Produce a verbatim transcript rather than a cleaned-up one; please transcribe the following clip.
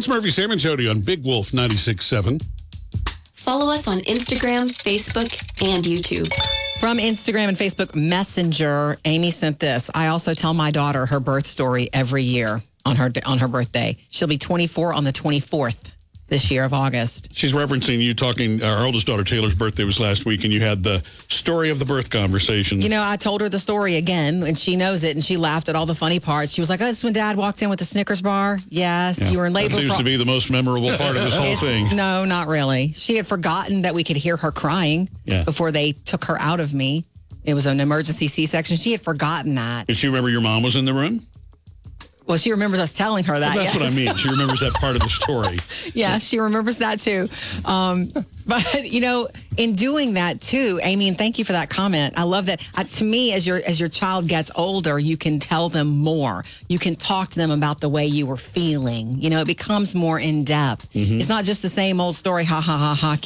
It's Murphy, Sam, and Jody on Big Wolf ninety-six point seven. Follow us on Instagram, Facebook, and YouTube. From Instagram and Facebook Messenger, Amy sent this. I also tell my daughter her birth story every year on her on her birthday. She'll be twenty-four on the twenty-fourth this year of August. She's referencing you talking, our oldest daughter Taylor's birthday was last week, and you had the story of the birth conversation. You know, I told her the story again, and she knows it, and she laughed at all the funny parts. She was like, oh, this when Dad walked in with the Snickers bar? Yes, Yeah. you were in labor. That seems for- to be the most memorable part of this whole It's- thing. No, not really. She had forgotten that we could hear her crying Yeah. before they took her out of me. It was an emergency C-section. She had forgotten that. Did she remember your mom was in the room? Well, she remembers us telling her that. Well, that's yes. what I mean. She remembers that part of the story. Yeah, she remembers that too. Um, but you know, in doing that too, Amy, and thank you for that comment. I love that. Uh, to me, as your as your child gets older, you can tell them more. You can talk to them about the way you were feeling. You know, it becomes more in depth. Mm-hmm. It's not just the same old story. Ha ha ha ha.